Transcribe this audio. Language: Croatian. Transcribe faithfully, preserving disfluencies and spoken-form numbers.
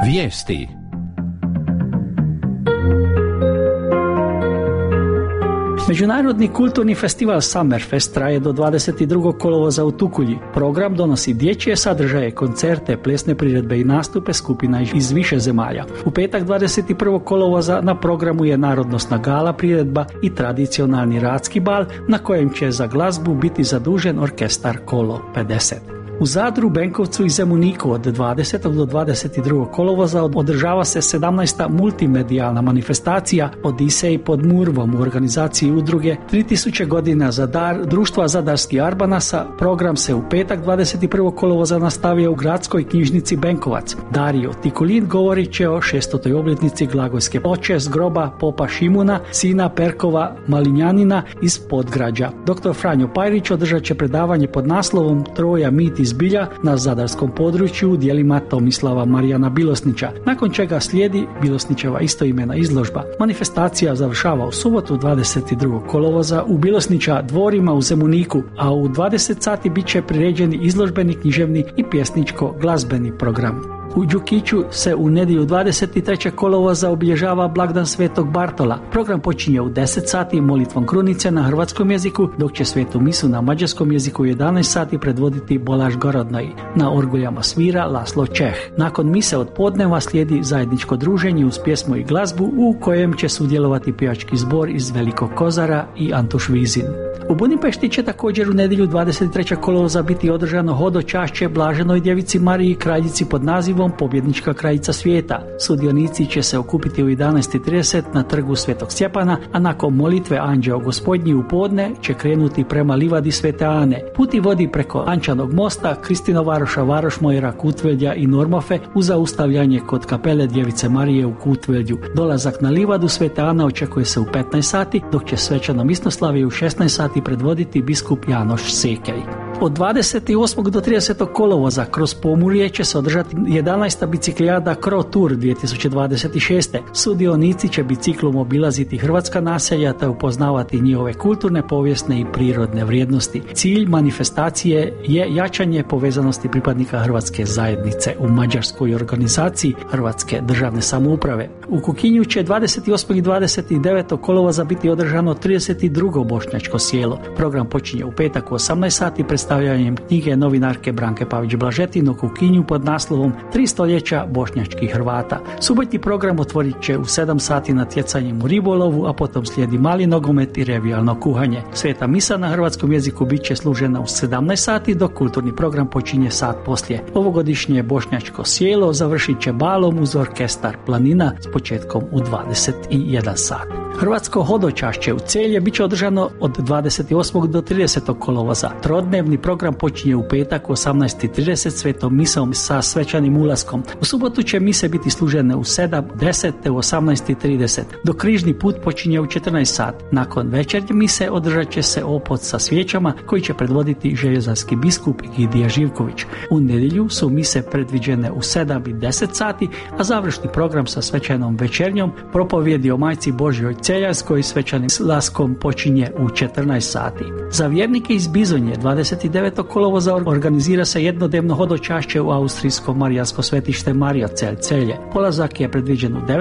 Vijesti. Međunarodni kulturni festival Summerfest traje do dvadeset drugog kolovoza u Tukulji. Program donosi dječje sadržaje, koncerte, plesne priredbe i nastupe skupina iz više zemalja. U petak dvadeset prvog kolovoza na programu je narodnosna gala priredba i tradicionalni radski bal na kojem će za glazbu biti zadužen orkestar Kolo pedeset. U Zadru, Benkovcu i Zemuniku od dvadesetog do dvadeset drugog kolovoza održava se sedamnaesta multimedijalna manifestacija Odisej pod Murvom u organizaciji udruge tri tisuće godina za dar Društva Zadarski Arbanasa. Program se u petak dvadeset prvog kolovoza nastavio u gradskoj knjižnici Benkovac. Dario Tikulin govorit će o šestoj obljetnici glagojske ploče s groba popa Šimuna, sina Perkova Malinjanina iz Podgrađa. doktor Franjo Pajrić održat će predavanje pod naslovom Troja mit iz Bilja na zadarskom području u djelima Tomislava Marijana Bilosnića, nakon čega slijedi Bilosnićeva istoimena izložba. Manifestacija završava u subotu dvadeset drugog kolovoza u Bilosnića dvorima u Zemuniku, a u dvadeset sati bit će priređeni izložbeni, književni i pjesničko-glazbeni program. U Đukiću se u nedjelju dvadeset trećeg kolovoza obilježava blagdan Svetog Bartola. Program počinje u deset sati molitvom krunice na hrvatskom jeziku, dok će svetu misu na mađarskom jeziku u jedanaest sati predvoditi Bolaž Gorodnoj. Na orguljama svira Laslo Čeh. Nakon mise od podneva slijedi zajedničko druženje uz pjesmu i glazbu u kojem će sudjelovati pjevački zbor iz Velikog Kozara i Antuš Vizin. U Budimpešti će također u nedjelju dvadeset trećeg kolovoza biti održano hodočašće Blaženoj djevici Mariji Kraljici pod nazivom Pobjednička kraljica svijeta. Sudionici će se okupiti u jedanaest trideset na trgu Svetog Stjepana, a nakon molitve Anđeo Gospodnji u podne će krenuti prema livadi Svete Ane. Puti vodi preko Ančanog mosta, Kristinovaroša, Varošmojera, Kutvelja i Normofe uz zaustavljanje kod kapele Djevice Marije u Kutvelju. Dolazak na livadu Svete Ane očekuje se u petnaest sati, dok će svečano misnoslavje u šesnaest sati predvoditi biskup Janoš Sekej. Od dvadeset osmog do tridesetog kolovoza kroz Pomurje će se održati jedanaesta biciklijada Cro Tour dvije tisuće dvadeset šeste. Sudionici će biciklom obilaziti hrvatska naselja te upoznavati njihove kulturne, povijesne i prirodne vrijednosti. Cilj manifestacije je jačanje povezanosti pripadnika hrvatske zajednice u mađarskoj organizaciji Hrvatske državne samouprave. U Kukinju će dvadeset osmog i dvadeset devetog kolovoza biti održano trideset drugo bošnjačko sjelo. Program počinje u petak u osamnaest sati predstavljanjem knjige novinarke Branke Pavić-Blažetin o Kukinju pod naslovom Tri stoljeća bošnjačkih Hrvata. Subotnji program otvorit će u sedam sati natjecanjem u ribolovu, a potom slijedi mali nogomet i revijalno kuhanje. Sveta misa na hrvatskom jeziku bit će služena u sedamnaest sati, dok kulturni program počinje sat poslije. Ovogodišnje bošnjačko sjelo završit će balom uz orkestar Planina s početkom u dvadeset jedan sat. Hrvatsko hodočašće u Celje bit će održano od dvadeset osmog do tridesetog kolovoza. Trodnevni program počinje u petak u osamnaest trideset svetom misom sa svečanim ulaskom. U subotu će mise biti služene u sedam, deset te u osamnaest trideset, dok križni put počinje u četrnaest sati. Nakon večernje mise održat će se opod sa svijećama koji će predvoditi željezarski biskup Gidija Živković. U nedjelju su mise predviđene u sedam i deset sati, a završni program sa svečanom večernjom propovjedi o Majci Božjoj Celjarskoj svečanim slaskom počinje u četrnaest sati. Za vjernike iz Bizonje dvadeset devetog kolovoza organizira se jednodnevno hodočašće u austrijsko marijansko svetište Marija Cel Celje. Polazak je predviđen u devet